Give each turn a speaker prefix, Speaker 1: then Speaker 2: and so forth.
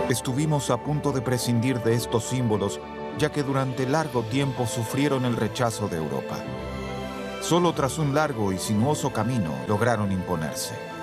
Speaker 1: Estuvimos a punto de prescindir de estos símbolos, ya que durante largo tiempo sufrieron el rechazo de Europa. Solo tras un largo y sinuoso camino lograron imponerse.